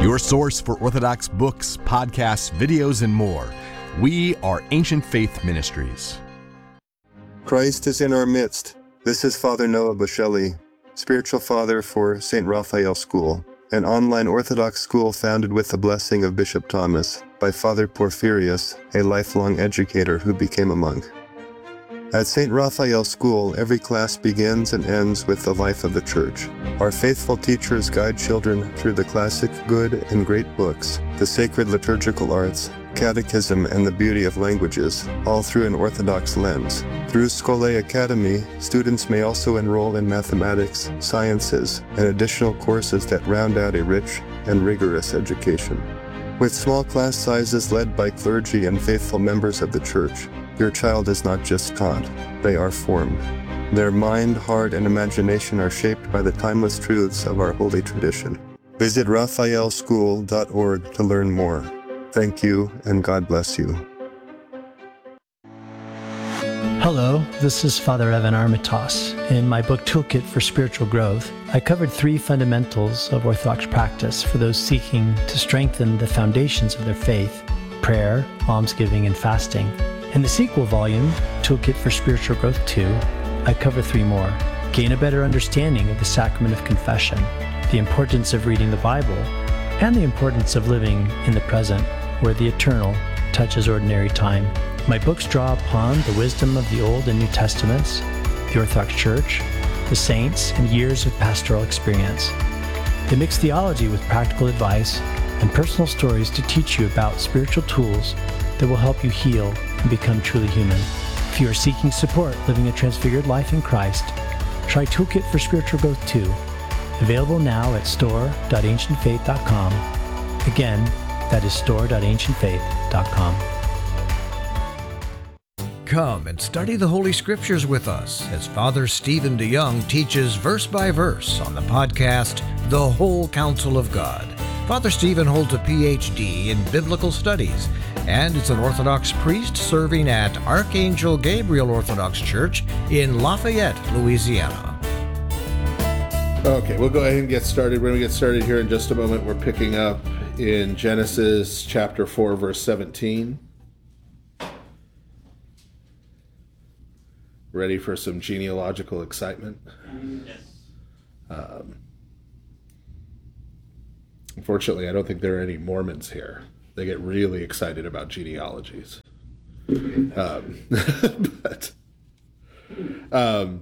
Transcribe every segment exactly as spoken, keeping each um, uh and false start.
your source for Orthodox books, podcasts, videos, and more. We are Ancient Faith Ministries. Christ is in our midst. This is Father Noah Bushelli, spiritual father for Saint Raphael School, an online Orthodox school founded with the blessing of Bishop Thomas by Father Porphyrius, a lifelong educator who became a monk. At Saint Raphael School, every class begins and ends with the life of the Church. Our faithful teachers guide children through the classic good and great books, the sacred liturgical arts, catechism, and the beauty of languages, all through an Orthodox lens. Through Scholae Academy, students may also enroll in mathematics, sciences, and additional courses that round out a rich and rigorous education. With small class sizes led by clergy and faithful members of the Church, your child is not just taught, they are formed. Their mind, heart, and imagination are shaped by the timeless truths of our holy tradition. Visit raphael school dot org to learn more. Thank you, and God bless you. Hello, this is Father Evan Armitage. In my book Toolkit for Spiritual Growth, I covered three fundamentals of Orthodox practice for those seeking to strengthen the foundations of their faith: prayer, almsgiving, and fasting. In the sequel volume, Toolkit for Spiritual Growth two, I cover three more. Gain a better understanding of the sacrament of confession, the importance of reading the Bible, and the importance of living in the present, where the eternal touches ordinary time. My books draw upon the wisdom of the Old and New Testaments, the Orthodox Church, the saints, and years of pastoral experience. They mix theology with practical advice and personal stories to teach you about spiritual tools that will help you heal and become truly human. If you are seeking support living a transfigured life in Christ, try Toolkit for Spiritual Growth two, available now at store dot ancient faith dot com. Again, that is store dot ancient faith dot com. Come and study the Holy Scriptures with us as Father Stephen DeYoung teaches verse by verse on the podcast, The Whole Counsel of God. Father Stephen holds a P H D in Biblical Studies and is an Orthodox priest serving at Archangel Gabriel Orthodox Church in Lafayette, Louisiana. Okay, we'll go ahead and get started. We're going to get started here in just a moment. We're picking up in Genesis chapter four, verse seventeen. Ready for some genealogical excitement? Yes. Um, unfortunately, I don't think there are any Mormons here. They get really excited about genealogies. Um, but um,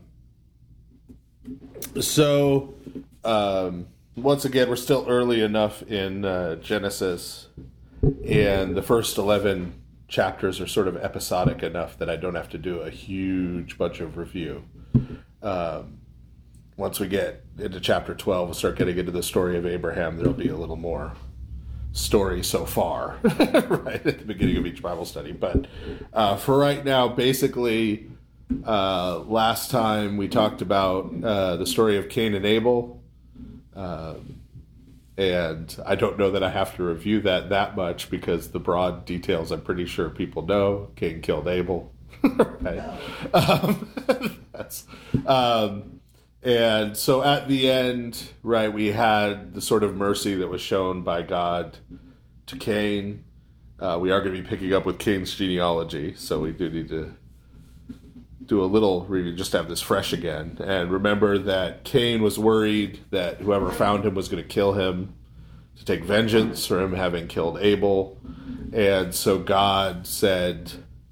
so um, once again, we're still early enough in uh, Genesis, and the first eleven chapters are sort of episodic enough that I don't have to do a huge bunch of review. Um, once we get into chapter twelve, we'll start getting into the story of Abraham. There'll be a little more story so far, right, at the beginning of each Bible study. But uh, for right now, basically, uh, last time we talked about uh, the story of Cain and Abel. Um, And I don't know that I have to review that that much because the broad details I'm pretty sure people know. Cain killed Abel. Right? Um, that's, um, and so at the end, right, we had the sort of mercy that was shown by God to Cain. Uh, we are going to be picking up with Cain's genealogy, so we do need to do a little review, just to have this fresh again. And remember that Cain was worried that whoever found him was going to kill him, to take vengeance for him having killed Abel. And so God said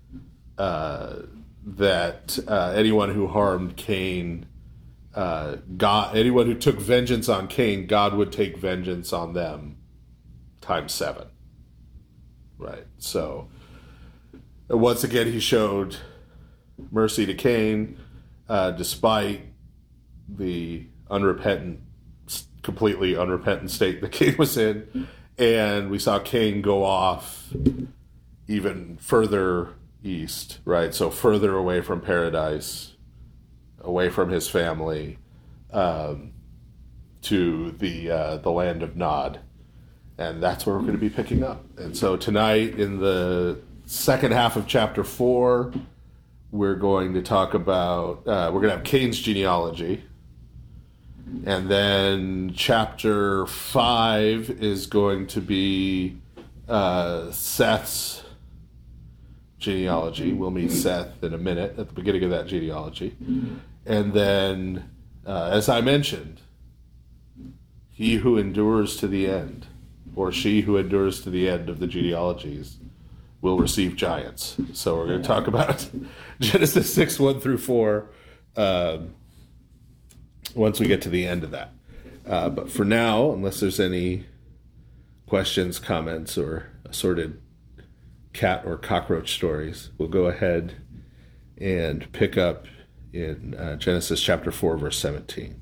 uh, that uh, anyone who harmed Cain, uh, God, anyone who took vengeance on Cain, God would take vengeance on them times seven. Right. So once again, he showed mercy to Cain, uh, despite the unrepentant, completely unrepentant state that Cain was in. And we saw Cain go off even further east, right? So further away from paradise, away from his family, um, to the uh, the land of Nod. And that's where we're going to be picking up. And so tonight, in the second half of chapter four, we're going to talk about, uh, we're going to have Cain's genealogy. And then chapter five is going to be uh, Seth's genealogy. We'll meet Seth in a minute at the beginning of that genealogy. And then, uh, as I mentioned, he who endures to the end, or she who endures to the end of the genealogies, will receive giants. So we're going to talk about Genesis six, one through four, um, once we get to the end of that. Uh, but for now, unless there's any questions, comments, or assorted cat or cockroach stories, we'll go ahead and pick up in uh, Genesis chapter four, verse seventeen.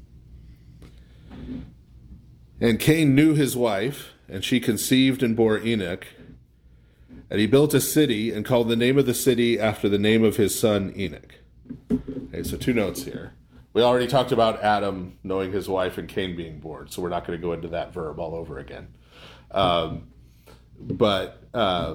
And Cain knew his wife, and she conceived and bore Enoch. And he built a city and called the name of the city after the name of his son Enoch. Okay, so two notes here. We already talked about Adam knowing his wife and Cain being born, so we're not going to go into that verb all over again. Um, but, uh,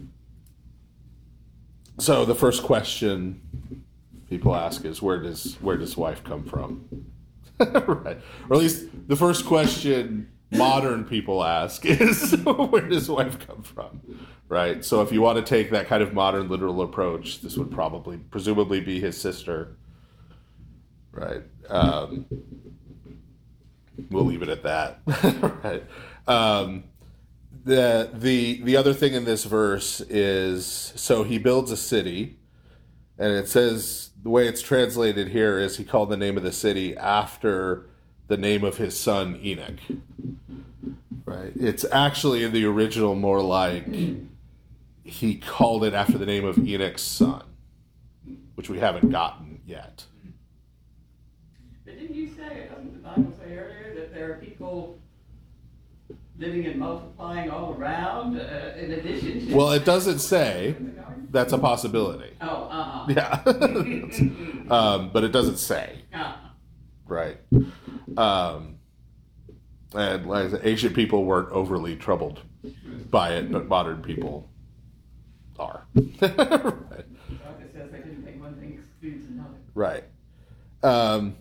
so the first question people ask is, where does where does wife come from? Right. Or at least the first question modern people ask is, where does wife come from? Right. So if you want to take that kind of modern literal approach, this would probably, presumably be his sister. Right. Um, we'll leave it at that. Right. Um, the the the other thing in this verse is, so he builds a city, and it says, the way it's translated here is he called the name of the city after the name of his son Enoch. Right. It's actually in the original more like he called it after the name of Enoch's son, which we haven't gotten yet. But didn't you say, doesn't the Bible say earlier that there are people living and multiplying all around uh, in addition to... Well, it doesn't say. That's a possibility. Oh, uh-uh. Yeah. um, but it doesn't say. Uh-uh. Right. Um, and like I said, ancient people weren't overly troubled by it, but modern people are. Right. So it says they didn't think one thing excludes another. Right. Um,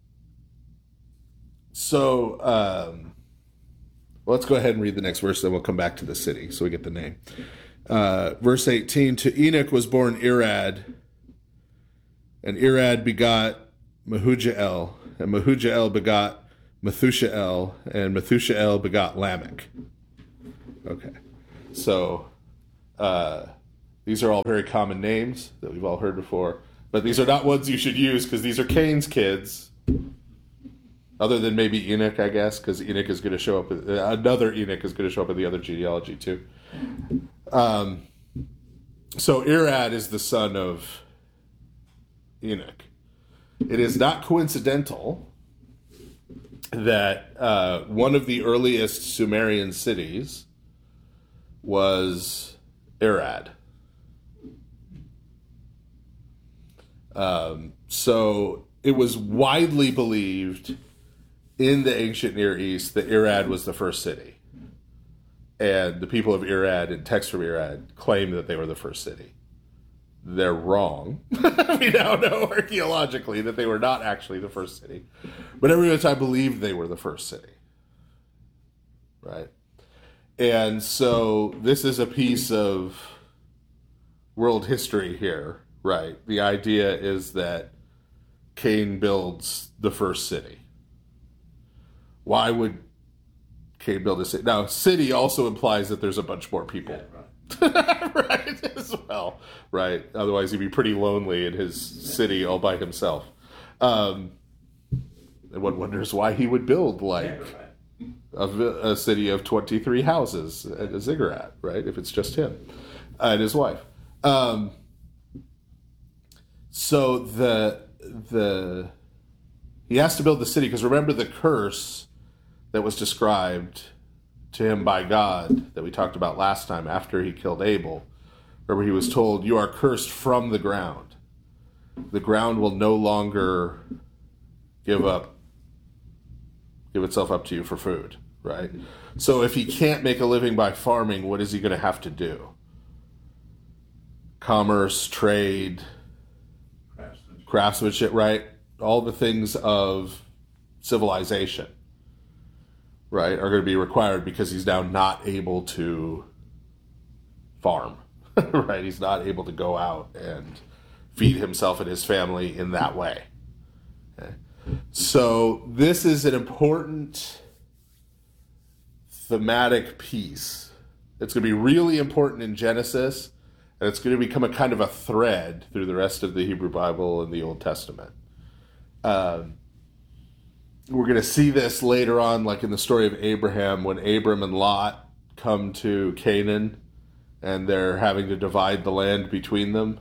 so um, well, let's go ahead and read the next verse, then we'll come back to the city so we get the name. Uh, verse eighteen, to Enoch was born Irad, and Irad begot Mehujael, and Mehujael begot Methushael, and Methushael begot Lamech. Okay. So uh, these are all very common names that we've all heard before, but these are not ones you should use because these are Cain's kids, other than maybe Enoch, I guess, because Enoch is going to show up, another Enoch is going to show up in the other genealogy too. Um, so Irad is the son of Enoch. It is not coincidental that uh, one of the earliest Sumerian cities was Irad. Um, so it was widely believed in the ancient Near East that Irad was the first city. And the people of Irad and texts from Irad claim that they were the first city. They're wrong. We now know archaeologically that they were not actually the first city. But everyone at the time believed they were the first city. Right? And so this is a piece of world history here, right? The idea is that Cain builds the first city. Why would Cain build a city? Now, city also implies that there's a bunch more people. Yeah, right. Right, as well. Right. Otherwise, he'd be pretty lonely in his city all by himself. Um, and one wonders why he would build, like, a, a city of twenty-three houses at a ziggurat, right? If it's just him and his wife. Um, so the the he has to build the city because remember the curse that was described to him by God that we talked about last time after he killed Abel. Remember, he was told, "You are cursed from the ground. The ground will no longer give up, give itself up to you for food." Right? So if he can't make a living by farming, what is he going to have to do? Commerce, trade, craftsmanship, right? All the things of civilization, right, are going to be required because he's now not able to farm, right? He's not able to go out and feed himself and his family in that way. Okay? So this is an important thematic piece. It's going to be really important in Genesis, and it's going to become a kind of a thread through the rest of the Hebrew Bible and the Old Testament. Um, we're going to see this later on, like in the story of Abraham, when Abram and Lot come to Canaan, and they're having to divide the land between them.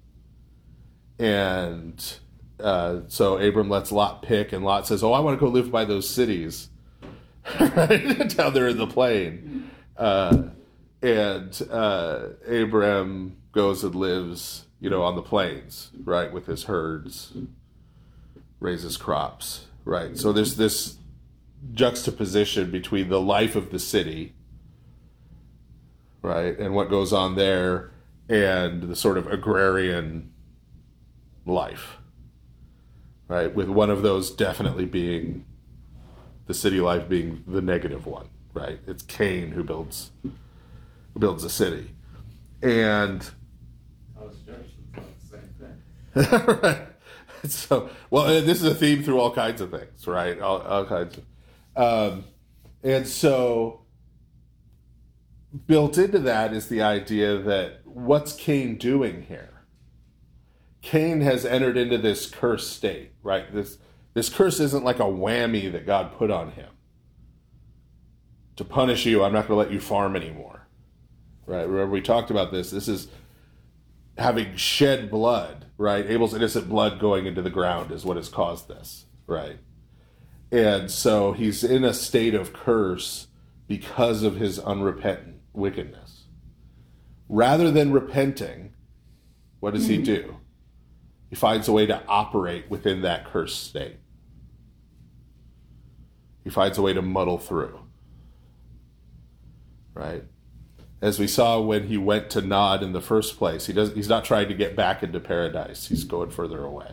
And uh, so Abram lets Lot pick, and Lot says, oh, I want to go live by those cities. Right? Down there in the plain. Uh, and uh, Abram goes and lives, you know, on the plains, right, with his herds, raises crops, right? So there's this juxtaposition between the life of the city, right, and what goes on there, and the sort of agrarian life, right, with one of those definitely being the city life being the negative one, right? It's Cain who builds who builds a city. And I was judged about the same thing. right. So, well, this is a theme through all kinds of things, right? All, all kinds of, um, and so built into that is the idea that what's Cain doing here? Cain has entered into this cursed state, right? This this curse isn't like a whammy that God put on him. To punish you, I'm not going to let you farm anymore. Right? Remember we talked about this. This is having shed blood, right? Abel's innocent blood going into the ground is what has caused this, right? And so he's in a state of curse because of his unrepentant wickedness. Rather than repenting, what does he do? He finds a way to operate within that cursed state. He finds a way to muddle through. Right? As we saw when he went to Nod in the first place, he does he's not trying to get back into paradise. He's going further away.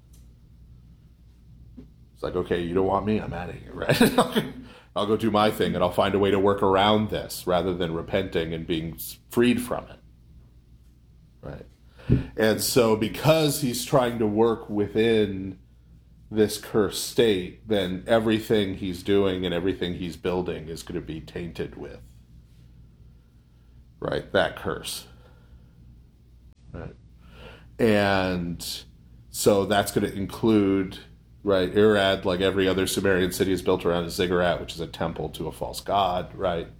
It's like, okay, you don't want me, I'm out of here, right? I'll go do my thing and I'll find a way to work around this rather than repenting and being freed from it. Right? And so because he's trying to work within this cursed state, then everything he's doing and everything he's building is going to be tainted with, right, that curse. Right. And so that's going to include, right, Irad, like every other Sumerian city, is built around a ziggurat, which is a temple to a false god, right?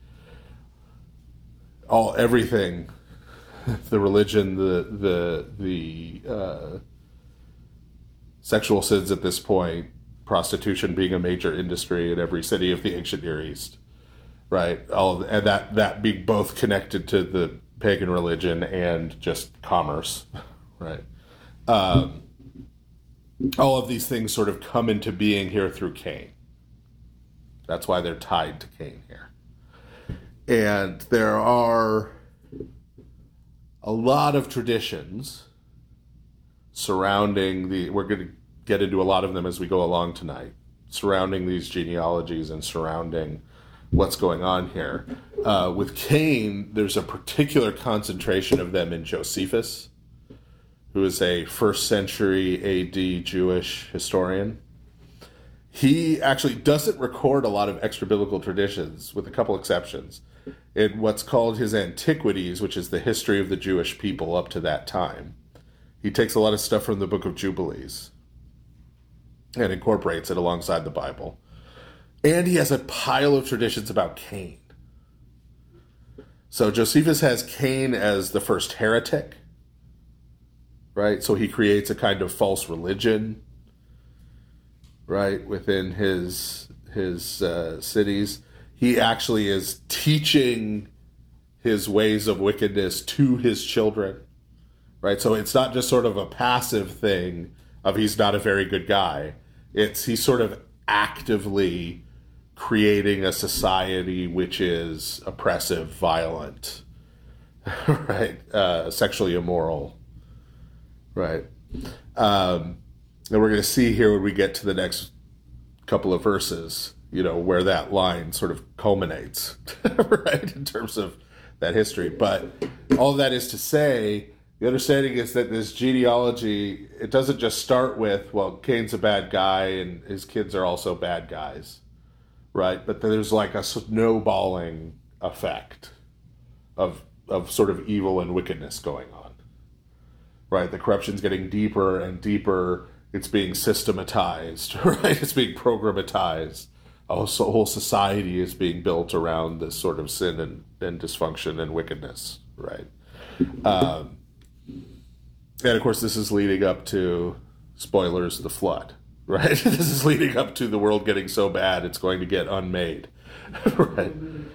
All, everything... the religion, the the the uh, sexual sins at this point, prostitution being a major industry in every city of the ancient Near East, right? All of, and that that being both connected to the pagan religion and just commerce, right? Um, all of these things sort of come into being here through Cain. That's why they're tied to Cain here, and there are a lot of traditions surrounding the, we're going to get into a lot of them as we go along tonight, surrounding these genealogies and surrounding what's going on here. Uh, with Cain, there's a particular concentration of them in Josephus, who is a first century A D Jewish historian. He actually doesn't record a lot of extra-biblical traditions, with a couple exceptions, in what's called his Antiquities, which is the history of the Jewish people up to that time. He takes a lot of stuff from the Book of Jubilees and incorporates it alongside the Bible. And he has a pile of traditions about Cain. So Josephus has Cain as the first heretic, right? So he creates a kind of false religion, right, within his his uh, cities. He actually is teaching his ways of wickedness to his children, right? So it's not just sort of a passive thing of he's not a very good guy. It's he's sort of actively creating a society which is oppressive, violent, right? Uh, sexually immoral, right? Um, and we're going to see here when we get to the next couple of verses, you know, where that line sort of culminates, right, in terms of that history. But all that is to say, the understanding is that this genealogy, it doesn't just start with, well, Cain's a bad guy and his kids are also bad guys, right? But there's like a snowballing effect of of sort of evil and wickedness going on, right? The corruption's getting deeper and deeper. It's being systematized, right? It's being programatized. Also, a whole society is being built around this sort of sin and, and dysfunction and wickedness, right? Um, and of course, this is leading up to, spoilers, the flood, right? This is leading up to the world getting so bad it's going to get unmade, right?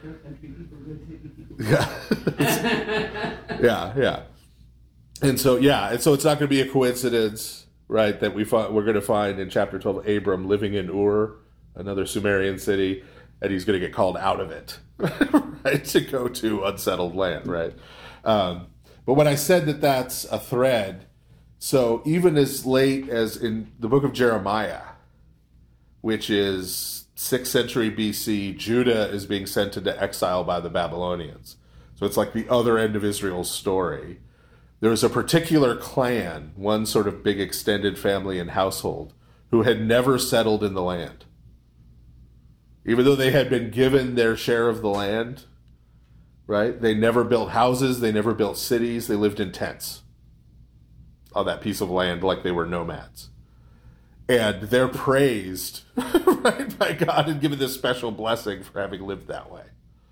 Yeah. yeah, yeah. And so, yeah, and so it's not going to be a coincidence, right, that we find, we're going to find in chapter twelve Abram living in Ur, another Sumerian city, and he's going to get called out of it, right, to go to unsettled land, right? Um, but when I said that that's a thread, so even as late as in the book of Jeremiah, which is sixth century B C, Judah is being sent into exile by the Babylonians. So it's like the other end of Israel's story. There's a particular clan, one sort of big extended family and household, who had never settled in the land. Even though they had been given their share of the land, right? They never built houses, they never built cities, they lived in tents on that piece of land like they were nomads. And they're praised, right, by God and given this special blessing for having lived that way,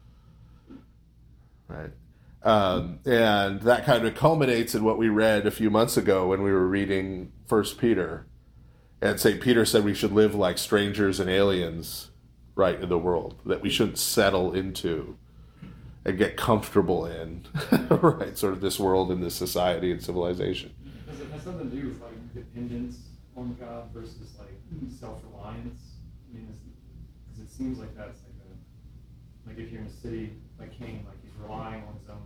right? Um, and that kind of culminates in what we read a few months ago when we were reading First Peter. And Saint Peter said we should live like strangers and aliens, right, in the world, that we shouldn't settle into and get comfortable in, right, sort of this world and this society and civilization. Does it have something to do with like dependence on God versus like self-reliance? I mean, because it seems like that's like a, like if you're in a city like Cain, like he's relying on his own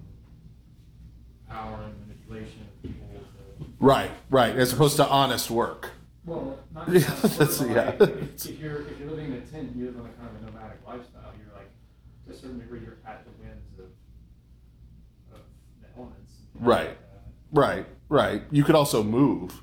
power and manipulation of people to... Right, right, as opposed to honest work. Well, not just That's, like, yeah. if, if you're if you're living in a tent, you live on a kind of a nomadic lifestyle. You're like, to a certain degree, you're at the whims of, of the elements. Right, like right, right. You could also move.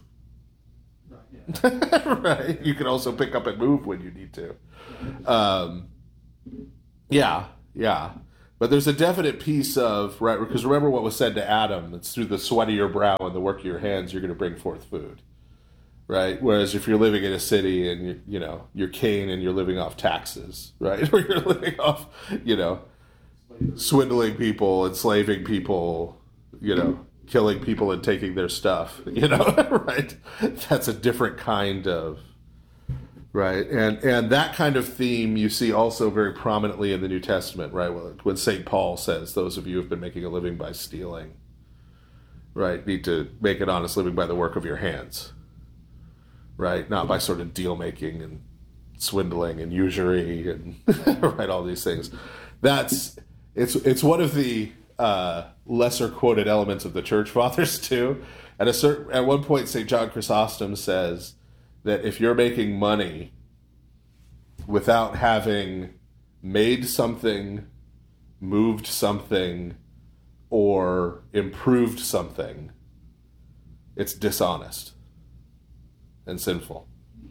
Right, yeah. Right. You can also pick up and move when you need to. Um, yeah, yeah. But there's a definite piece of, right, because remember what was said to Adam, it's through the sweat of your brow and the work of your hands you're going to bring forth food, right? Whereas if you're living in a city and, you, you know, you're Cain and you're living off taxes, right? Or you're living off, you know, swindling people, enslaving people, you know, killing people and taking their stuff, you know, right? That's a different kind of, right? And and that kind of theme you see also very prominently in the New Testament, right? When Saint Paul says, those of you who have been making a living by stealing, right, need to make an honest living by the work of your hands, right? Not by sort of deal making and swindling and usury and, right, all these things. That's, it's it's one of the uh, lesser quoted elements of the church fathers too. At a certain, at one point, Saint John Chrysostom says that if you're making money without having made something, moved something, or improved something, it's dishonest and sinful.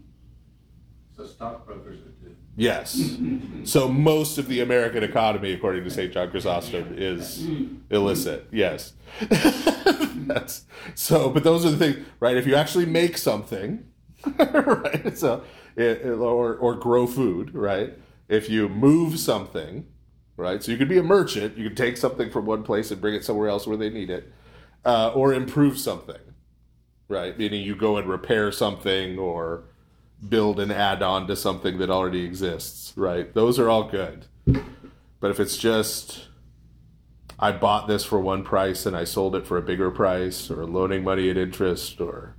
So stockbrokers are too. Yes. So most of the American economy, according to Saint John Chrysostom, is illicit. Yes. That's so. But those are the things, right? If you actually make something, right? So, it, or or grow food, right? If you move something, right? So you could be a merchant. You could take something from one place and bring it somewhere else where they need it, uh, or improve something, right? Meaning you go and repair something or build an add-on to something that already exists, right? Those are all good. But if it's just, I bought this for one price and I sold it for a bigger price, or loaning money at interest, or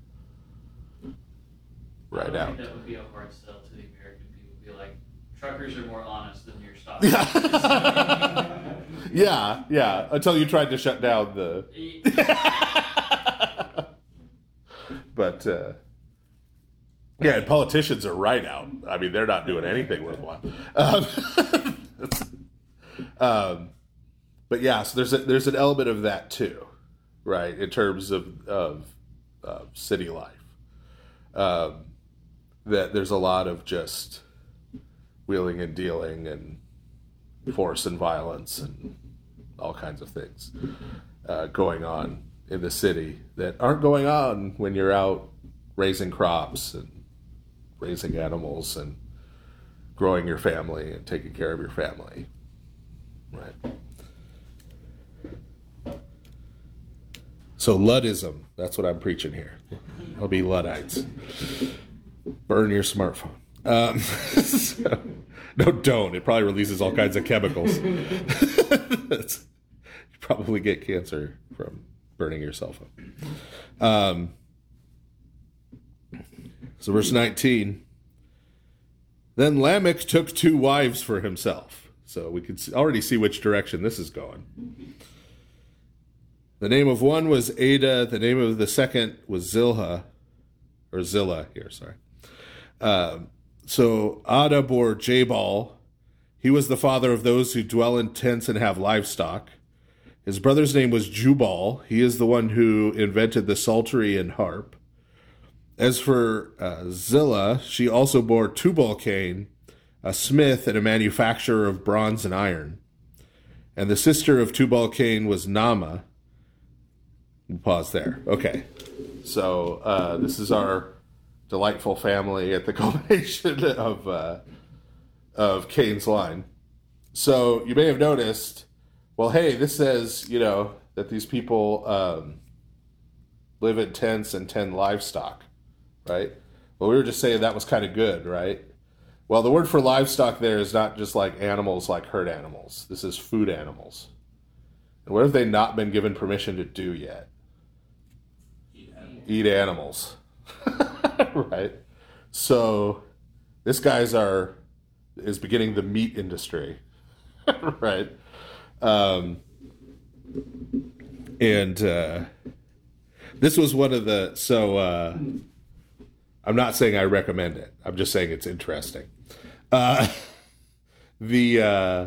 right I would out. think that would be a hard sell to the American people. Be like, truckers are more honest than your stock. Yeah, yeah. Until you tried to shut down the. But. Uh, Yeah, and politicians are right out. I mean, they're not doing anything worthwhile. Um, um, but yeah, so there's a, there's an element of that too, right? In terms of of uh, city life, um, that there's a lot of just wheeling and dealing and force and violence and all kinds of things uh, going on in the city that aren't going on when you're out raising crops and raising animals and growing your family and taking care of your family, right? So Luddism, that's what I'm preaching here. I'll be Luddites. Burn your smartphone. Um, so, no, don't. It probably releases all kinds of chemicals. You probably get cancer from burning your cell phone. Um, So verse nineteen, then Lamech took two wives for himself. So we can already see which direction this is going. The name of one was Ada. The name of the second was Zillah, or Zillah here, sorry. Um, so Ada bore Jabal. He was the father of those who dwell in tents and have livestock. His brother's name was Jubal. He is the one who invented the psaltery and harp. As for uh, Zillah, she also bore Tubal-Cain, a smith and a manufacturer of bronze and iron. And the sister of Tubal-Cain was Naamah. We'll pause there. Okay. So uh, this is our delightful family at the culmination of, uh, of Cain's line. So you may have noticed, well, hey, this says, you know, that these people um, live in tents and tend livestock. Right? Well, we were just saying that was kind of good, right? Well, the word for livestock there is not just like animals, like herd animals. This is food animals. And what have they not been given permission to do yet? Eat animals. Eat animals. Right? So this guy's are is beginning the meat industry. Right? Um, and uh, this was one of the so uh, I'm not saying I recommend it. I'm just saying it's interesting. Uh, the uh,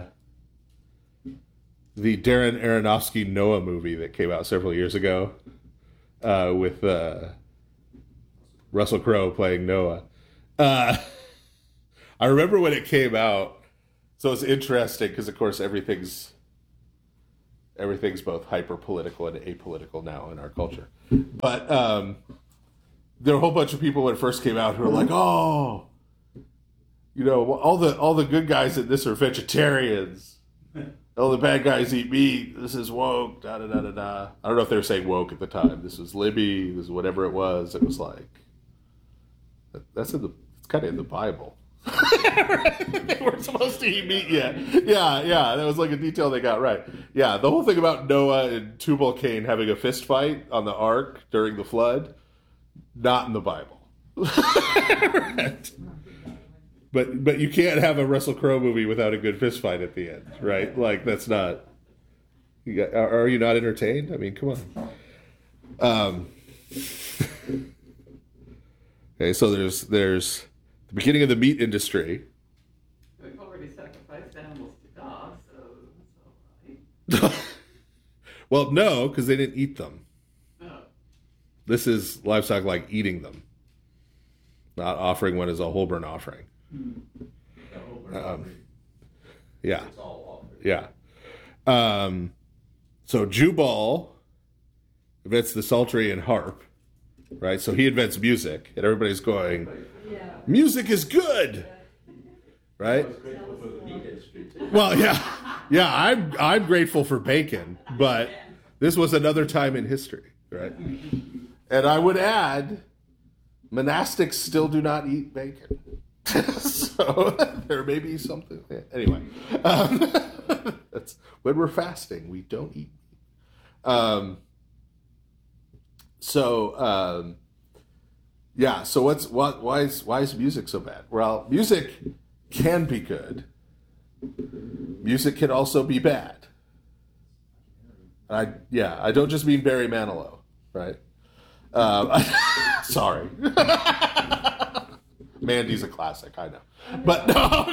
the Darren Aronofsky Noah movie that came out several years ago uh, with uh, Russell Crowe playing Noah. Uh, I remember when it came out. So it's interesting because, of course, everything's everything's both hyper political and apolitical now in our culture. But um, there were a whole bunch of people when it first came out who were like, "Oh, you know, all the all the good guys in this are vegetarians. All the bad guys eat meat. This is woke." Da da da da da. I don't know if they were saying woke at the time. This was Libby. This was whatever it was. It was like that's in the it's kind of in the Bible. They weren't supposed to eat meat yet. Yeah, yeah, that was like a detail they got right. Yeah, the whole thing about Noah and Tubal-Cain having a fist fight on the ark during the flood, not in the Bible. Right. But but you can't have a Russell Crowe movie without a good fist fight at the end, right? Like that's not. You got, are, are you not entertained? I mean, come on. Um. Okay, so there's there's. The beginning of the meat industry. We've already sacrificed animals to God, so that's all right. Well, no, because they didn't eat them. No. This is livestock like eating them, not offering one as a whole burnt offering. Um, yeah, yeah. Um, so Jubal invents the psaltery and harp, right? So he invents music, and everybody's going, music is good, right? Well, yeah, yeah. I'm I'm grateful for bacon, but this was another time in history, right? And I would add, monastics still do not eat bacon, so there may be something. Anyway, um, that's when we're fasting, we don't eat. Um. So. Um, Yeah, so what's what? Why is why is music so bad? Well, music can be good. Music can also be bad. I yeah, I don't just mean Barry Manilow, right? Um, sorry. Mandy's a classic, I know. But no,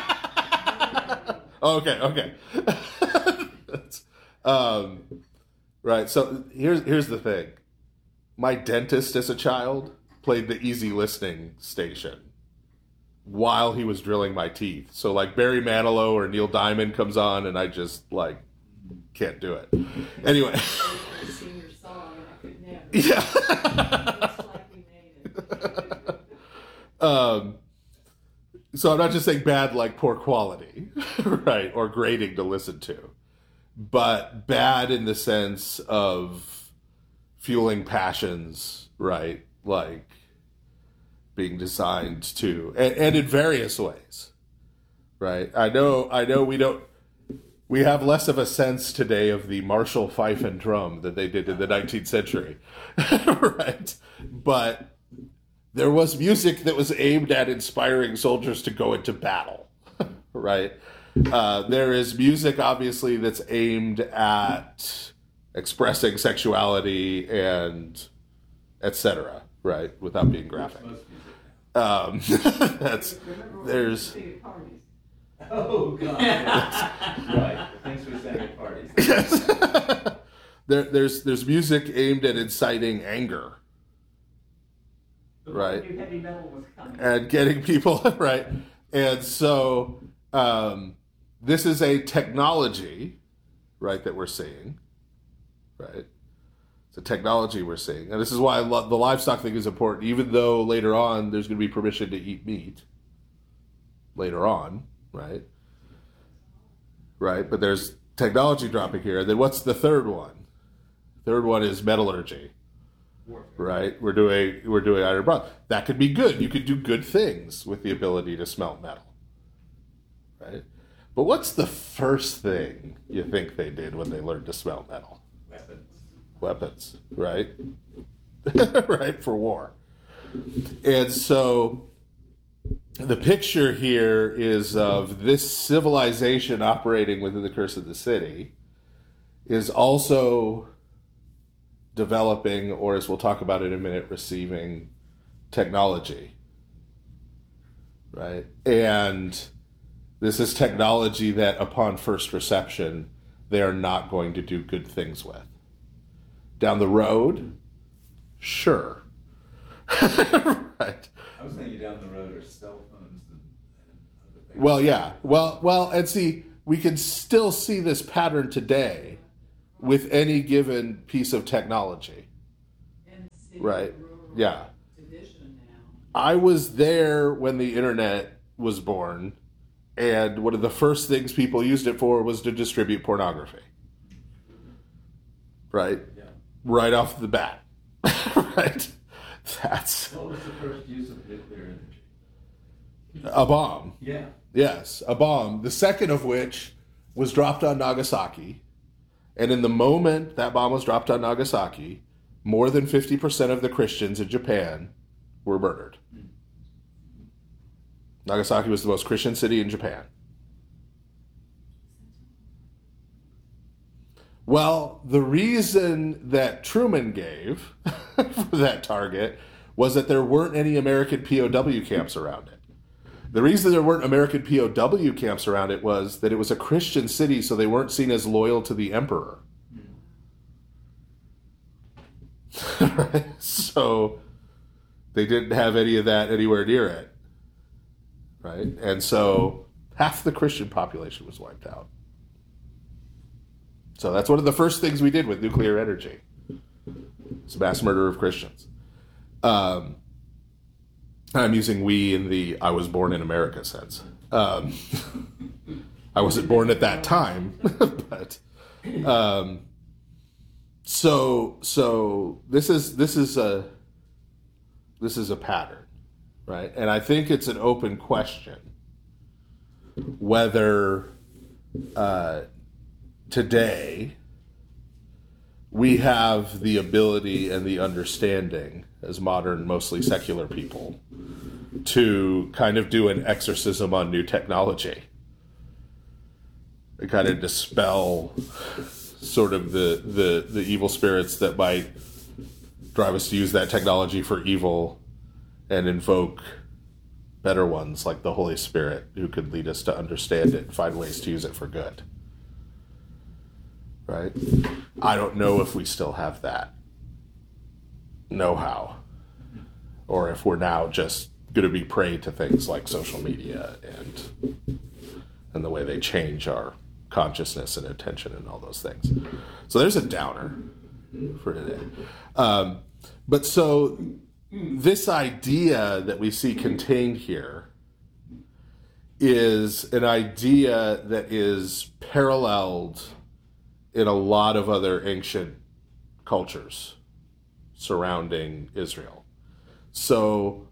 okay, okay. okay. um, right. So here's here's the thing. My dentist as a child played the easy listening station while he was drilling my teeth. So like Barry Manilow or Neil Diamond comes on, and I just like can't do it. Anyway. Sing your song, and I could never. Yeah. Looks like we made it. um. So I'm not just saying bad like poor quality, right, or grating to listen to, but bad in the sense of fueling passions, right, like being designed to, and, and in various ways, right. I know, I know, we don't, we have less of a sense today of the martial fife and drum that they did in the nineteenth century, right, but. There was music that was aimed at inspiring soldiers to go into battle, right? Uh, there is music, obviously, that's aimed at expressing sexuality and et cetera, right? Without being graphic. Um, that's there's. Oh God! Right. Thanks for saying at parties. Yes. there, there's there's music aimed at inciting anger. Right, Heavy metal was coming. And getting people right, and so um, this is a technology, right, that we're seeing, right. It's a technology we're seeing, and this is why I love the livestock thing is important. Even though later on there's going to be permission to eat meat. Later on, right, right, but there's technology dropping here. And then what's the third one? Third one is metallurgy. Right, we're doing we're doing iron bronze. That could be good. You could do good things with the ability to smelt metal. Right, but what's the first thing you think they did when they learned to smelt metal? Weapons. Weapons, right? Right, for war. And so the picture here is of this civilization operating within the curse of the city is also developing, or as we'll talk about in a minute, receiving technology, right? And this is technology that upon first reception, they are not going to do good things with. Down the road, sure. Right. I was thinking down the road are cell phones and, and other things. Well, yeah. Well, well, and see, we can still see this pattern today with any given piece of technology. Right. Yeah. I was there when the internet was born, and one of the first things people used it for was to distribute pornography. Right? Yeah. Right off the bat. Right? That's... What was the first use of nuclear energy? A bomb. Yeah. Yes, a bomb. The second of which was dropped on Nagasaki. And in the moment that bomb was dropped on Nagasaki, more than fifty percent of the Christians in Japan were murdered. Nagasaki was the most Christian city in Japan. Well, the reason that Truman gave for that target was that there weren't any American P O W camps around it. The reason there weren't American P O W camps around it was that it was a Christian city, so they weren't seen as loyal to the emperor. Right? So they didn't have any of that anywhere near it. Right? And so half the Christian population was wiped out. So that's one of the first things we did with nuclear energy. It's mass murder of Christians. Um, I'm using we in the I was born in America sense. Um, I wasn't born at that time, but um, so so this is this is a this is a pattern, right? And I think it's an open question whether uh, today we have the ability and the understanding as modern, mostly secular people to kind of do an exorcism on new technology and kind of dispel sort of the, the, the evil spirits that might drive us to use that technology for evil and invoke better ones like the Holy Spirit, who could lead us to understand it and find ways to use it for good. Right? I don't know if we still have that know-how, or if we're now just going to be prey to things like social media and and the way they change our consciousness and attention and all those things. So there's a downer for today. Um, but so this idea that we see contained here is an idea that is paralleled in a lot of other ancient cultures surrounding Israel. So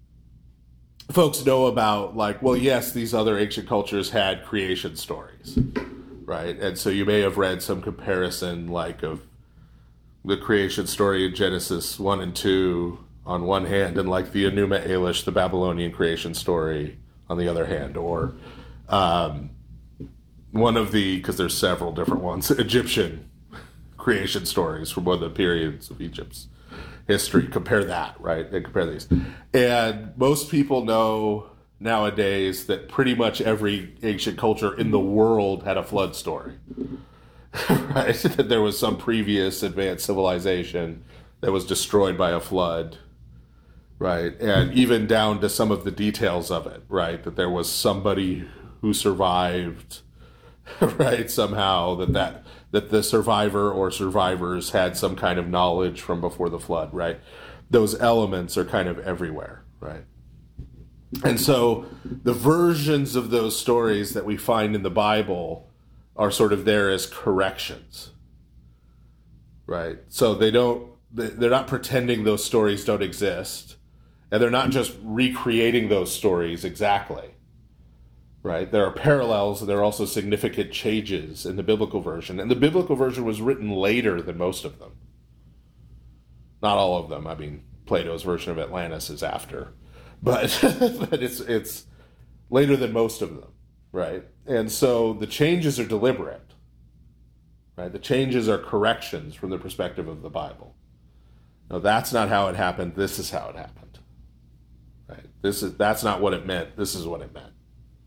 folks know about, like, well, yes, these other ancient cultures had creation stories, right? And so you may have read some comparison, like, of the creation story in Genesis one and two on one hand, and like the Enuma Elish, the Babylonian creation story, on the other hand, or um, one of the, because there's several different ones, Egyptian creation stories from one of the periods of Egypt's history. Compare that, right? And compare these. And most people know nowadays that pretty much every ancient culture in the world had a flood story, right? That there was some previous advanced civilization that was destroyed by a flood, right? And even down to some of the details of it, right? That there was somebody who survived, right? Somehow that that that the survivor or survivors had some kind of knowledge from before the flood, right? Those elements are kind of everywhere, right? And so the versions of those stories that we find in the Bible are sort of there as corrections, right? So they don't, they're not pretending those stories don't exist, and they're not just recreating those stories exactly, right? There are parallels, and there are also significant changes in the biblical version. And the biblical version was written later than most of them. Not all of them. I mean, Plato's version of Atlantis is after. But, but it's it's later than most of them, right? And so the changes are deliberate, right? The changes are corrections from the perspective of the Bible. No, that's not how it happened. This is how it happened, right? This is that's not what it meant. This is what it meant.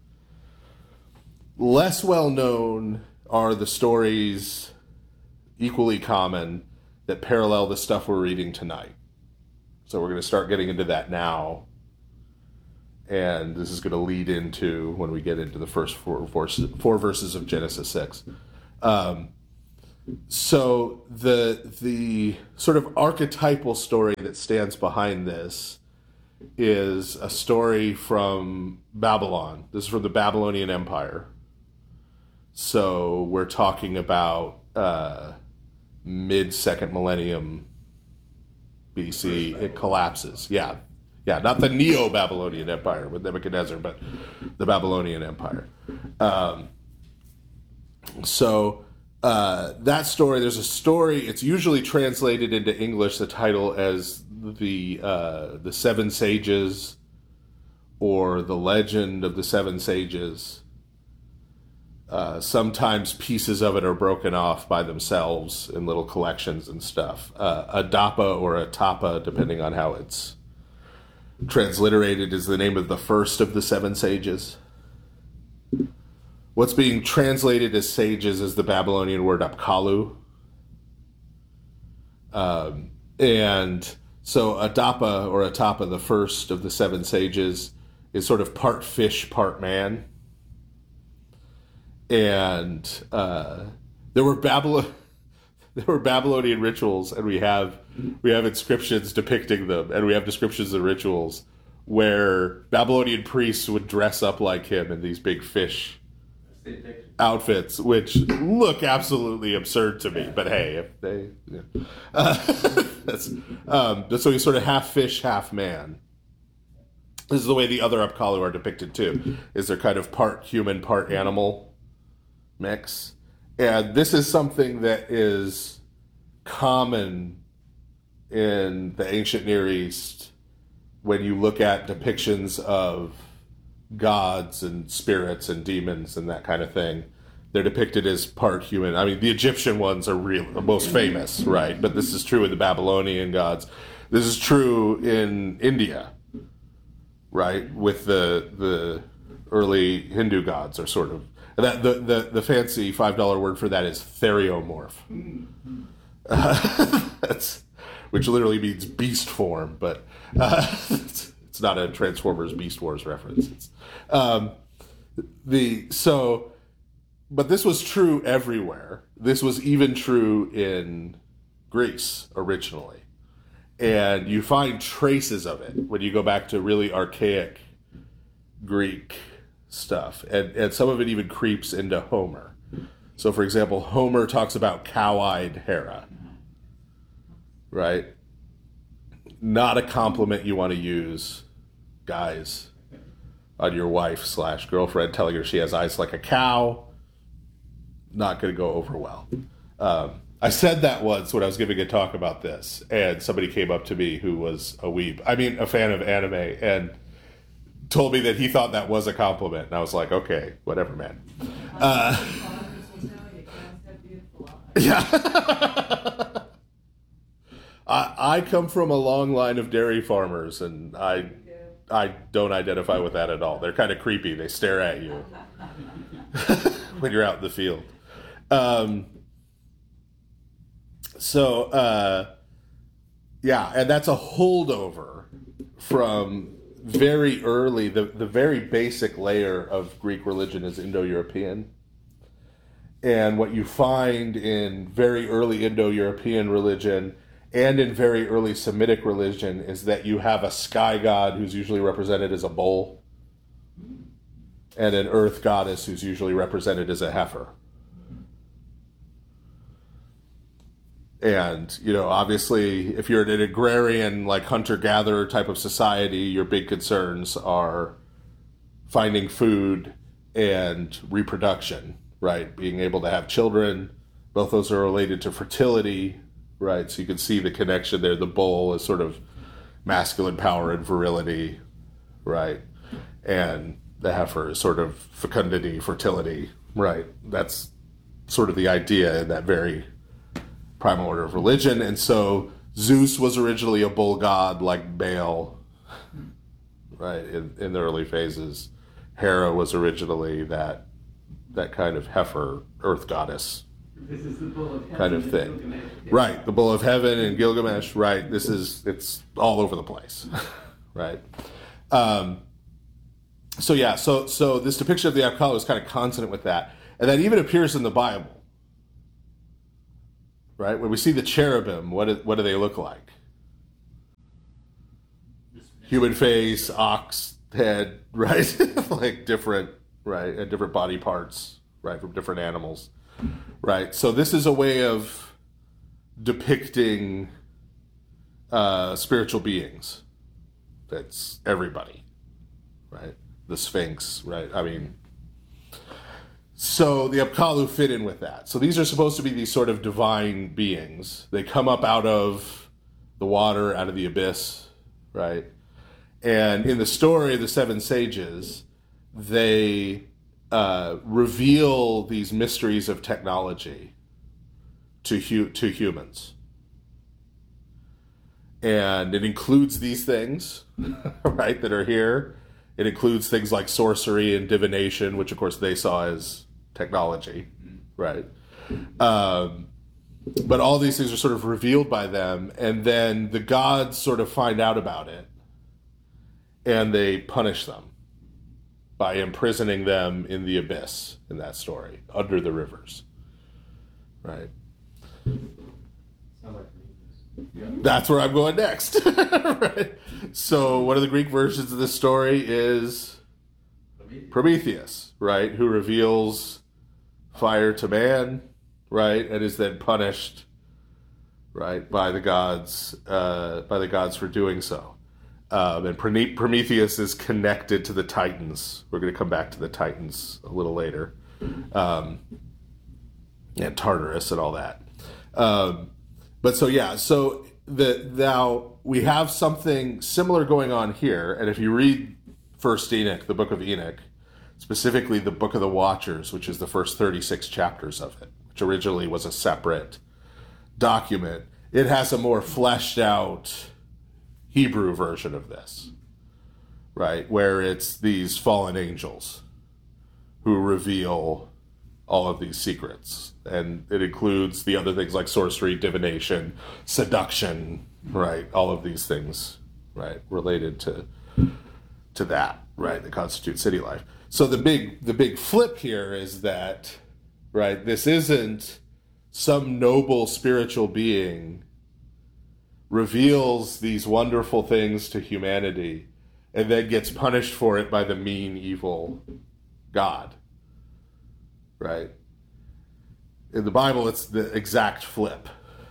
Less well known are the stories, equally common, that parallel the stuff we're reading tonight. So we're going to start getting into that now. And this is going to lead into when we get into the first four, four, four verses of Genesis six. Um, so the the sort of archetypal story that stands behind this is a story from Babylon. This is from the Babylonian Empire. So we're talking about uh, mid-second millennium B C. It collapses. Yeah. Yeah, not the Neo-Babylonian Empire with Nebuchadnezzar, but the Babylonian Empire. Um, so uh, that story, there's a story, it's usually translated into English, the title as the uh, the Seven Sages, or the Legend of the Seven Sages. Uh, sometimes pieces of it are broken off by themselves in little collections and stuff. Uh, Adapa or Atapa, depending on how it's transliterated, is the name of the first of the seven sages. What's being translated as sages is the Babylonian word Apkallu. Um, and so Adapa or Atapa, the first of the seven sages, is sort of part fish, part man. And uh, there were Babylon, there were Babylonian rituals, and we have we have inscriptions depicting them, and we have descriptions of rituals where Babylonian priests would dress up like him in these big fish outfits, which look absolutely absurd to me. But hey, if they, yeah. uh, that's um, so he's sort of half fish, half man. This is the way the other Apkallu are depicted too. Is they're kind of part human, part animal mix. And this is something that is common in the ancient Near East when you look at depictions of gods and spirits and demons and that kind of thing. They're depicted as part human. I mean, the Egyptian ones are real, most famous, right? But this is true with the Babylonian gods. This is true in India. right? With the the early Hindu gods are sort of that the the, the fancy five dollar word for that is theriomorph. Uh, that's which literally means beast form, but uh, it's, it's not a Transformers Beast Wars reference. It's, um, the so, but this was true everywhere. This was even true in Greece originally. And you find traces of it when you go back to really archaic Greek stuff. And, and some of it even creeps into Homer. So, for example, Homer talks about cow-eyed Hera. Right? Not a compliment you want to use, guys, on your wife slash girlfriend, telling her she has eyes like a cow. Not going to go over well. Um, I said that once when I was giving a talk about this, and somebody came up to me who was a weeb, I mean, a fan of anime, and told me that he thought that was a compliment. And I was like, okay, whatever, man. Uh, yeah. I, I come from a long line of dairy farmers, and I, I don't identify with that at all. They're kind of creepy. They stare at you when you're out in the field. Um, So, uh, yeah, and that's a holdover from very early, the, the very basic layer of Greek religion is Indo-European. And what you find in very early Indo-European religion and in very early Semitic religion is that you have a sky god who's usually represented as a bull and an earth goddess who's usually represented as a heifer. And, you know, obviously, if you're in an agrarian, like hunter-gatherer type of society, your big concerns are finding food and reproduction, right? Being able to have children. Both those are related to fertility, right? So you can see the connection there. The bull is sort of masculine power and virility, right? And the heifer is sort of fecundity, fertility, right? That's sort of the idea in that very primal order of religion. And so Zeus was originally a bull god like Baal, right, in, in the early phases. Hera was originally that that kind of heifer, earth goddess This is the bull of heaven kind of and thing. Gilgamesh. Right, the bull of heaven and Gilgamesh, right. This is, it's all over the place, right? Um, so yeah, so so this depiction of the Apkallu is kind of consonant with that. And that even appears in the Bible. Right? When we see the cherubim, what do, what do they look like? Human face, ox head, right? Like different, right? And different body parts, right? From different animals, right? So this is a way of depicting uh, spiritual beings. That's everybody, right? The Sphinx, right? I mean... So the Apkallu fit in with that. So these are supposed to be these sort of divine beings. They come up out of the water, out of the abyss, right? And in the story of the Seven Sages, they uh, reveal these mysteries of technology to hu- to humans. And it includes these things, right, that are here. It includes things like sorcery and divination, which of course they saw as technology, right? Um, but all these things are sort of revealed by them, and then the gods sort of find out about it, and they punish them by imprisoning them in the abyss in that story, under the rivers, right? Sounds like Prometheus. That's where I'm going next, right? So one of the Greek versions of this story is Prometheus, right? Who reveals fire to man, right? And is then punished, right, by the gods, uh, by the gods for doing so. Um, and Prometheus is connected to the Titans. We're going to come back to the Titans a little later. Um, and Tartarus and all that. Um, but so, yeah, so the now we have something similar going on here. And if you read First Enoch, the book of Enoch, specifically the Book of the Watchers, which is the first thirty-six chapters of it, which originally was a separate document, it has a more fleshed out Hebrew version of this, right? Where it's these fallen angels who reveal all of these secrets. And it includes the other things like sorcery, divination, seduction, right? All of these things, right? Related to to that, right? That constitute city life. So the big the big flip here is that, right, this isn't some noble spiritual being reveals these wonderful things to humanity and then gets punished for it by the mean, evil God. Right? In the Bible, it's the exact flip.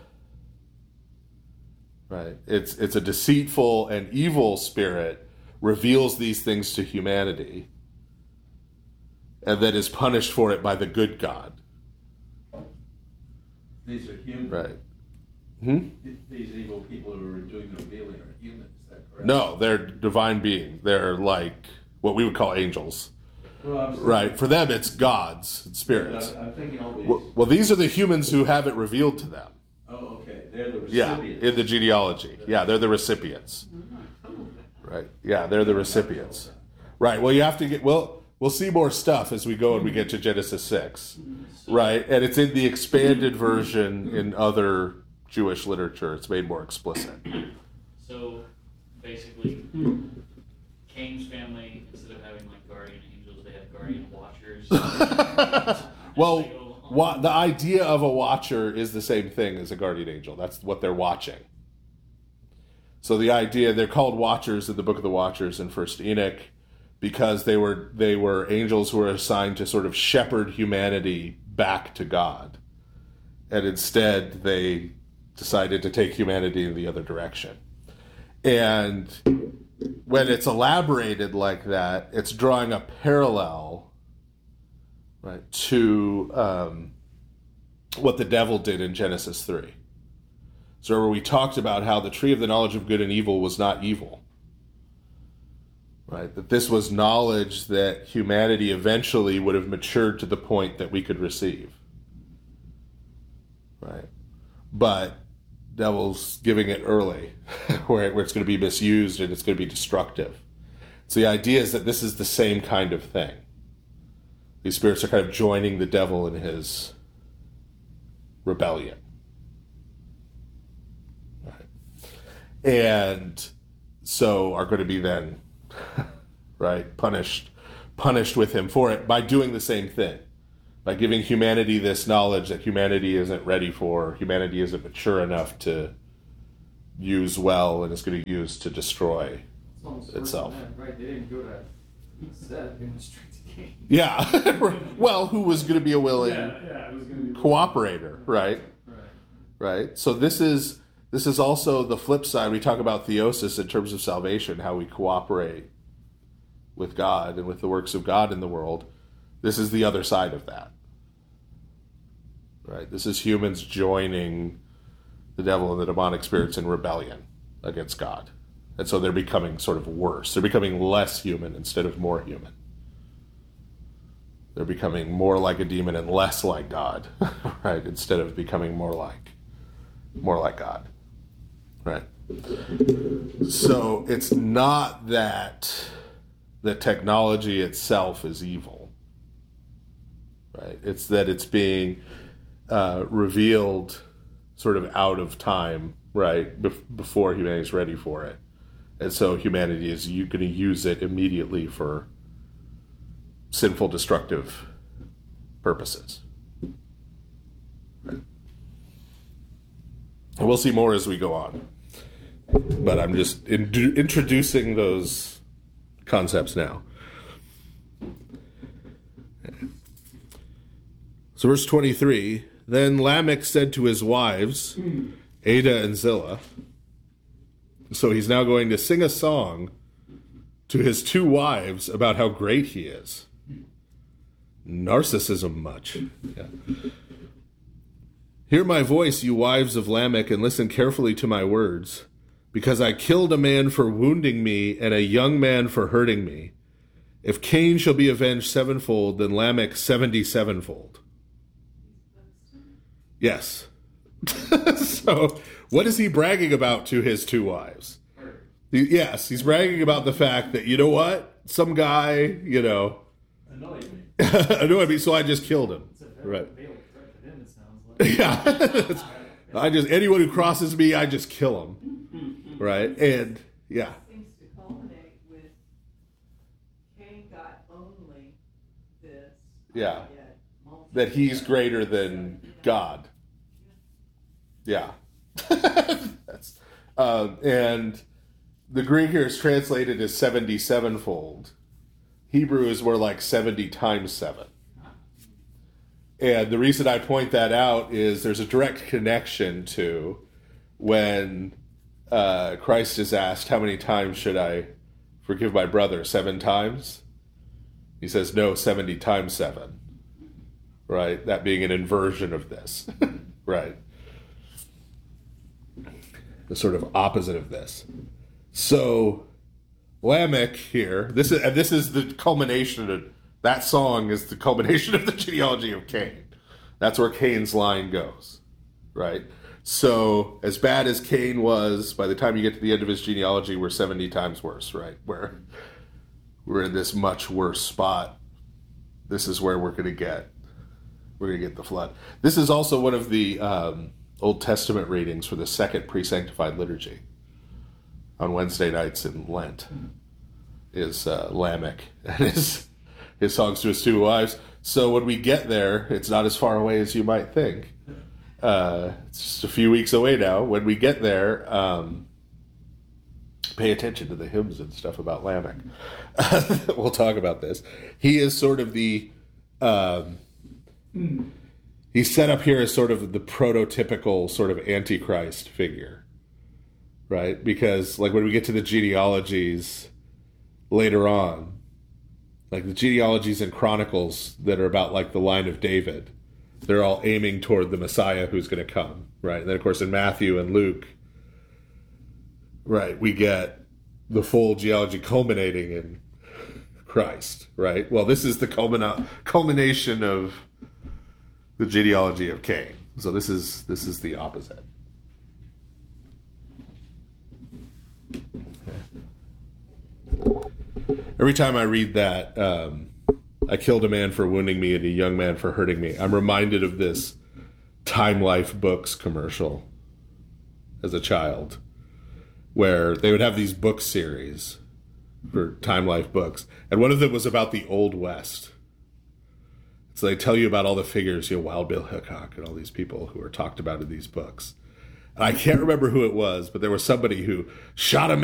Right? It's it's a deceitful and evil spirit reveals these things to humanity and then is punished for it by the good God. These are humans. Right. Hmm? These evil people who are doing the revealing are humans, is that correct? No, they're divine beings. They're like what we would call angels. Well, I'm saying, right. For them, it's gods, it's spirits. I'm, I'm thinking all these. Well, well, these are the humans who have it revealed to them. Oh, okay. They're the Yeah, recipients. in the genealogy. Yeah, they're the recipients. Right. Yeah, they're the recipients. Right. Well, you have to get. Well, we'll see more stuff as we go and we get to Genesis six. Right, and it's in the expanded version in other Jewish literature. It's made more explicit. So basically, Cain's family, instead of having like guardian angels, they have guardian watchers. Well, wa- the idea of a watcher is the same thing as a guardian angel. That's what they're watching. So the idea, they're called watchers in the Book of the Watchers in First Enoch because they were they were angels who were assigned to sort of shepherd humanity back to God. And instead, they decided to take humanity in the other direction. And when it's elaborated like that, it's drawing a parallel, right, to um, what the devil did in Genesis three. So where we talked about how the tree of the knowledge of good and evil was not evil. Right? That this was knowledge that humanity eventually would have matured to the point that we could receive. Right? But devil's giving it early, where, where it's going to be misused and it's going to be destructive. So the idea is that this is the same kind of thing. These spirits are kind of joining the devil in his rebellion. Right? And so are going to be then right, punished, punished with him for it by doing the same thing, by giving humanity this knowledge that humanity isn't ready for, humanity isn't mature enough to use well, and is going to use to destroy It's itself. Them, right? They didn't go to Seth, they went straight to Cain. Yeah, well, who was going to be a willing Yeah, yeah, it was going to be cooperator, right? Right. Right. So this is this is also the flip side. We talk about theosis in terms of salvation, how we cooperate with God and with the works of God in the world. This is the other side of that. Right? This is humans joining the devil and the demonic spirits in rebellion against God. And so they're becoming sort of worse. They're becoming less human instead of more human. They're becoming more like a demon and less like God, right? Instead of becoming more like more like God. Right? So it's not that the technology itself is evil. Right? It's that it's being uh, revealed sort of out of time, right? Bef- before humanity's ready for it. And so humanity is you going to use it immediately for sinful, destructive purposes. Right. And we'll see more as we go on. But I'm just in- introducing those concepts now. So verse twenty-three, then Lamech said to his wives, Ada and Zillah, so he's now going to sing a song to his two wives about how great he is. Narcissism much. Yeah. Hear my voice, you wives of Lamech, and listen carefully to my words, because I killed a man for wounding me and a young man for hurting me. If Cain shall be avenged sevenfold, then Lamech seventy-sevenfold. Yes. So, what is he bragging about to his two wives? He- yes, he's bragging about the fact that, you know what? Some guy, you know, Annoyed me. annoyed me, so I just killed him. It's a very Right. veiled threat to him, it sounds like. Yeah. I just, anyone who crosses me, I just kill him. Right? And, yeah. Seems to culminate with Cain got only this. Yeah. yet multiplied. That he's greater than God. Yeah. That's, um, and the Greek here is translated as seventy-seven-fold. Hebrew is more like seventy times seven. And the reason I point that out is there's a direct connection to when uh, Christ is asked, how many times should I forgive my brother? Seven times? He says, no, seventy times seven. Right? That being an inversion of this. Right? The sort of opposite of this. So Lamech here, this is and this is the culmination of that song is the culmination of the genealogy of Cain. That's where Cain's line goes. Right? So as bad as Cain was, by the time you get to the end of his genealogy, we're seventy times worse, right? Where we're in this much worse spot. This is where we're gonna get we're gonna get the flood. This is also one of the um, Old Testament readings for the second pre-sanctified liturgy on Wednesday nights in Lent is uh, Lamech and his, his songs to his two wives. So when we get there, it's not as far away as you might think. Uh, it's just a few weeks away now. When we get there, um, pay attention to the hymns and stuff about Lamech. We'll talk about this. He is sort of the... Um, he's set up here as sort of the prototypical sort of Antichrist figure. Right? Because, like, when we get to the genealogies later on, like the genealogies and chronicles that are about, like, the line of David, they're all aiming toward the Messiah who's going to come, right? And then, of course, in Matthew and Luke, right, we get the full genealogy culminating in Christ, right? Well, this is the culmina- culmination of the genealogy of Cain. So this is this is the opposite. Every time I read that, um, I killed a man for wounding me and a young man for hurting me, I'm reminded of this Time Life Books commercial as a child, where they would have these book series for Time Life Books, and one of them was about the Old West. So they tell you about all the figures, you know, Wild Bill Hickok and all these people who are talked about in these books. And I can't remember who it was, but there was somebody who shot a